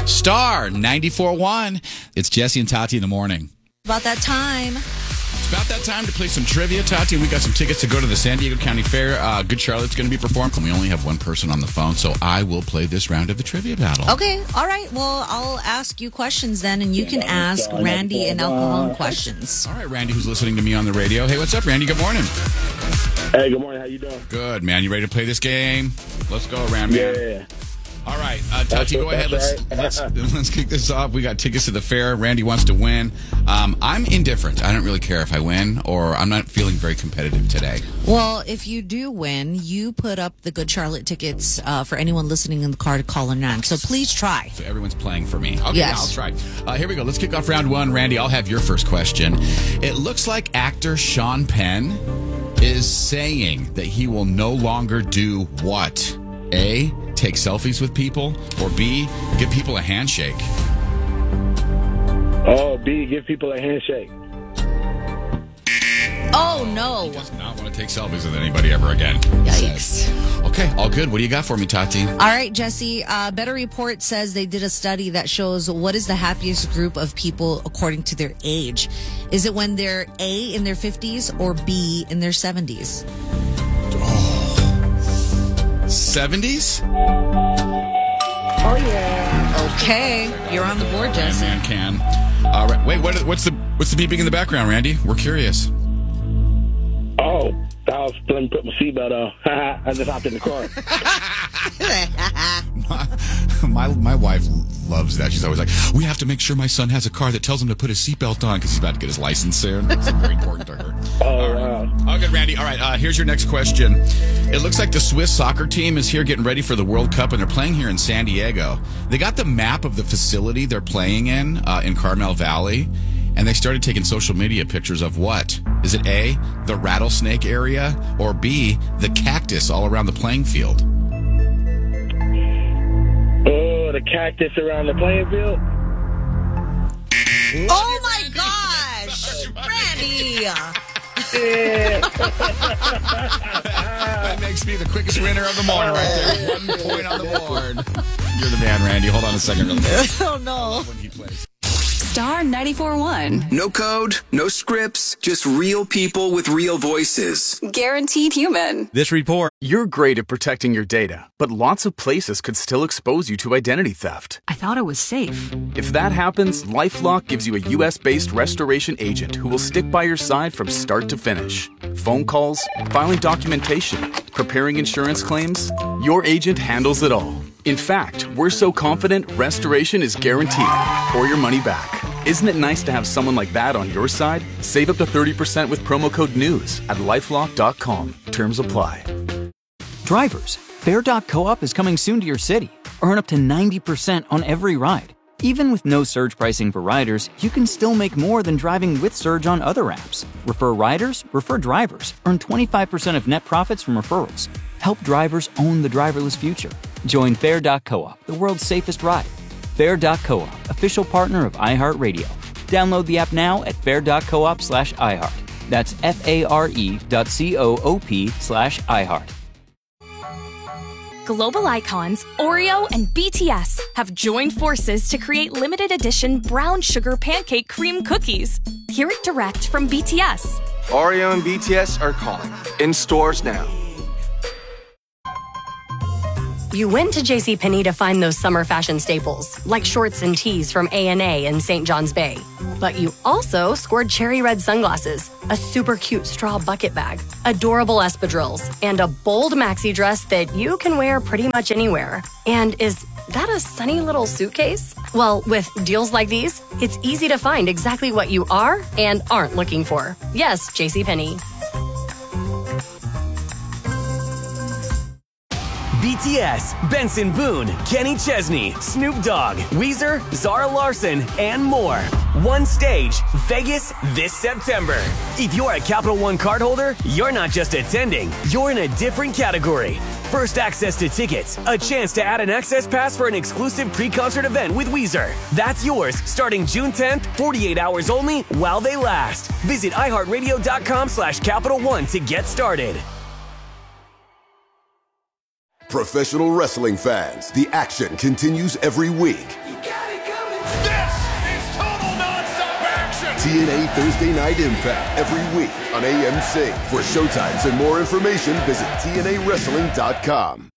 Star 94.1. It's Jesse and Tati in the morning. About that time. It's about that time to play some trivia, Tati. We got some tickets to go to the San Diego County Fair. Good Charlotte's going to be performed. We only have one person on the phone, so I will play this round of the trivia battle. Okay, all right. Well, I'll ask you questions then, and you can ask Randy and El Cajon questions. All right, Randy, who's listening to me on the radio. Hey, what's up, Randy? Good morning. Hey, good morning. How you doing? Good, man. You ready to play this game? Let's go around, man. Yeah. All right, Tati, go ahead. Let's kick this off. We got tickets to the fair. Randy wants to win. I'm indifferent. I don't really care if I win, or I'm not feeling very competitive today. Well, if you do win, you put up the Good Charlotte tickets for anyone listening in the car to call or none. So please try. So everyone's playing for me. Okay, yes. I'll try. Here we go. Let's kick off round one. Randy, I'll have your first question. It looks like actor Sean Penn is saying that he will no longer do what? A, take selfies with people, or B, give people a handshake? Oh, B, give people a handshake. Oh, no. He does not want to take selfies with anybody ever again. Yikes. Okay, all good. What do you got for me, Tati? All right, Jesse. Better Report says they did a study that shows what is the happiest group of people according to their age. Is it when they're A, in their 50s, or B, in their 70s? 70s? Oh, yeah. Okay. You're on the board, Jesse. Man can. All right. Wait, what's the beeping in the background, Randy? We're curious. Oh, let me put my seatbelt on. I just hopped in the car. My wife loves that. She's always like, we have to make sure my son has a car that tells him to put his seatbelt on because he's about to get his license soon. It's very important to her. Oh, wow. Oh, good, Randy. All right, here's your next question. It looks like the Swiss soccer team is here getting ready for the World Cup, and they're playing here in San Diego. They got the map of the facility they're playing in Carmel Valley, and they started taking social media pictures of what? Is it A, the rattlesnake area, or B, the cactus all around the playing field? Oh, the cactus around the playing field? Oh, my gosh. Randy. That makes me the quickest winner of the morning right there. 1 point on the board. You're the man, Randy. Hold on a second. Oh, no. When he plays. Star 94.1. No code, no scripts, just real people with real voices. Guaranteed human. This report. You're great at protecting your data, but lots of places could still expose you to identity theft. I thought it was safe. If that happens, LifeLock gives you a U.S.-based restoration agent who will stick by your side from start to finish. Phone calls, filing documentation, preparing insurance claims. Your agent handles it all. In fact, we're so confident restoration is guaranteed or your money back. Isn't it nice to have someone like that on your side? Save up to 30% with promo code NEWS at lifelock.com. Terms apply. Drivers, Fair.coop is coming soon to your city. Earn up to 90% on every ride. Even with no surge pricing for riders, you can still make more than driving with Surge on other apps. Refer riders, refer drivers. Earn 25% of net profits from referrals. Help drivers own the driverless future. Join Fair.coop, the world's safest ride. Fair.coop, official partner of iHeartRadio. Download the app now at fair.coop/iHeart. That's FARE.coop/iHeart. Global icons Oreo and BTS have joined forces to create limited edition brown sugar pancake cream cookies. Hear it direct from BTS. Oreo and BTS are calling. In stores now. You went to JCPenney to find those summer fashion staples, like shorts and tees from A&A in St. John's Bay. But you also scored cherry red sunglasses, a super cute straw bucket bag, adorable espadrilles, and a bold maxi dress that you can wear pretty much anywhere. And is that a sunny little suitcase? Well, with deals like these, it's easy to find exactly what you are and aren't looking for. Yes, JCPenney. BTS, Benson Boone, Kenny Chesney, Snoop Dogg, Weezer, Zara Larson, and more. One stage, Vegas, this September. If you're a Capital One cardholder, you're not just attending, you're in a different category. First access to tickets, a chance to add an access pass for an exclusive pre-concert event with Weezer. That's yours starting June 10th, 48 hours only while they last. Visit iHeartRadio.com/Capital One to get started. Professional wrestling fans, the action continues every week. TNA Thursday Night Impact every week on AMC. For showtimes and more information, visit TNAWrestling.com.